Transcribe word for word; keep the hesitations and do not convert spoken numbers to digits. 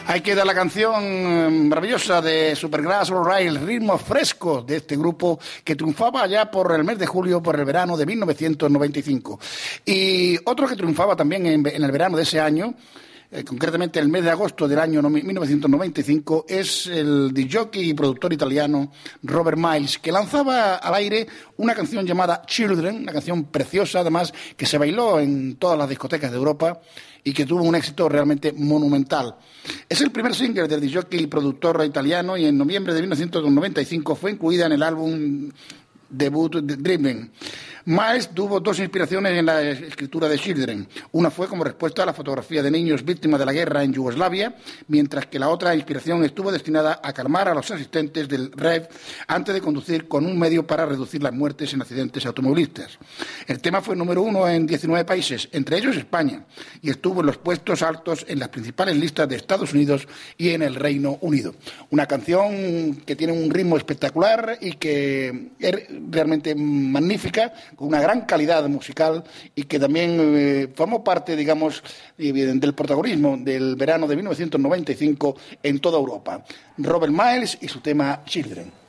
Ahí queda la canción maravillosa de Supergrass All Right, el ritmo fresco de este grupo que triunfaba ya por el mes de julio, por el verano de mil novecientos noventa y cinco. Y otro que triunfaba también en, en el verano de ese año, eh, concretamente el mes de agosto del año mil novecientos noventa y cinco, es el disjockey y productor italiano Robert Miles, que lanzaba al aire una canción llamada Children, una canción preciosa, además, que se bailó en todas las discotecas de Europa y que tuvo un éxito realmente monumental. Es el primer single del disjockey y productor italiano y en noviembre de mil novecientos noventa y cinco fue incluida en el álbum debut de Dreaming. Miles tuvo dos inspiraciones en la escritura de Children. Una fue como respuesta a la fotografía de niños víctimas de la guerra en Yugoslavia, mientras que la otra inspiración estuvo destinada a calmar a los asistentes del rave antes de conducir con un medio para reducir las muertes en accidentes automovilistas. El tema fue número uno en diecinueve países, entre ellos España, y estuvo en los puestos altos en las principales listas de Estados Unidos y en el Reino Unido. Una canción que tiene un ritmo espectacular y que es realmente magnífica, con una gran calidad musical y que también eh, formó parte, digamos, del protagonismo del verano de mil novecientos noventa y cinco en toda Europa. Robert Miles y su tema Children.